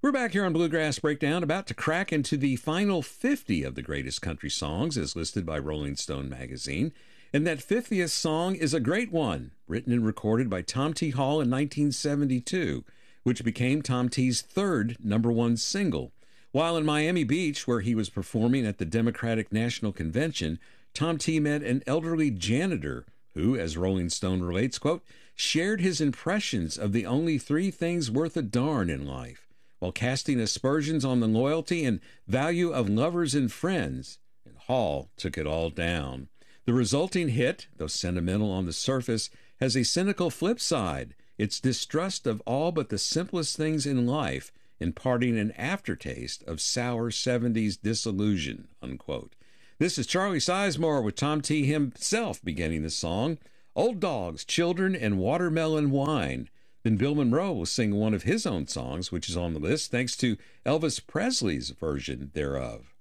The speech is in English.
We're back here on Bluegrass Breakdown, about to crack into the final 50 of the greatest country songs as listed by Rolling Stone magazine. And that 50th song is a great one, written and recorded by Tom T. Hall in 1972, which became Tom T's third #1 single. While in Miami Beach, where he was performing at the Democratic National Convention, Tom T. met an elderly janitor who, as Rolling Stone relates, quote, shared his impressions of the only three things worth a darn in life, while casting aspersions on the loyalty and value of lovers and friends, and Hall took it all down. The resulting hit, though sentimental on the surface, has a cynical flip side, its distrust of all but the simplest things in life, imparting an aftertaste of sour 70s disillusion, unquote. This is Charlie Sizemore with Tom T. himself beginning the song, Old Dogs, Children, and Watermelon Wine. Then Bill Monroe will sing one of his own songs, which is on the list, thanks to Elvis Presley's version thereof.